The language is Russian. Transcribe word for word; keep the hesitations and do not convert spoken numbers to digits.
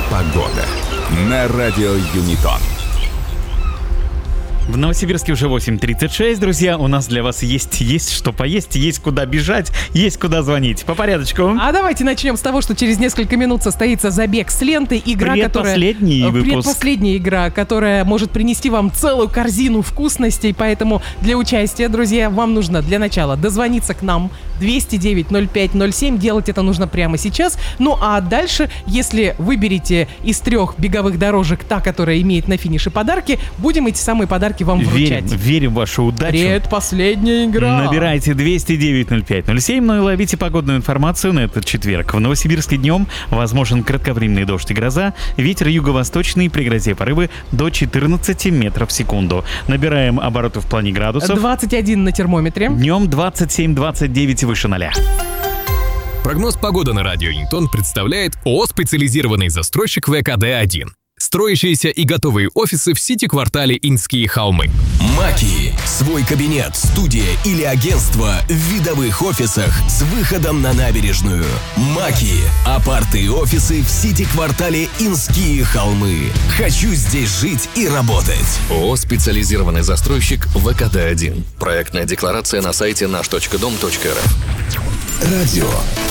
Погода на радио Юнитон. В Новосибирске уже восемь тридцать шесть, друзья. У нас для вас есть, есть что поесть, есть куда бежать, есть куда звонить. По порядочку. А давайте начнем с того, что через несколько минут состоится забег с лентой. Игра, Предпоследний которая... выпуск. Предпоследняя игра, которая может принести вам целую корзину вкусностей. Поэтому для участия, друзья, вам нужно для начала дозвониться к нам двести девять ноль пять ноль семь. Делать это нужно прямо сейчас. Ну а дальше, если выберете из трех беговых дорожек та, которая имеет на финише подарки, будем эти самые подарки вам вручать. Верим, верим в вашу удачу. Предпоследняя игра. Набирайте двести девять ноль пять ноль семь, ну и ловите погодную информацию на этот четверг. В Новосибирске днем возможен кратковременный дождь и гроза. Ветер юго-восточный при грозе порывы до четырнадцати метров в секунду. Набираем обороты в плане градусов. двадцать один на термометре. Днем двадцать семь двадцать девять выше ноля. Прогноз погоды на радио Юнитон представляет ООО «Специализированный застройщик вэ ка дэ один». Строящиеся и готовые офисы в Сити-квартале Инские холмы. Маки. Свой кабинет, студия или агентство в видовых офисах с выходом на набережную. Маки. Апарты и офисы в Сити-квартале Инские холмы. Хочу здесь жить и работать. ООО «Специализированный застройщик вэ ка дэ один». Проектная декларация на сайте наш точка дом точка эр эф. Радио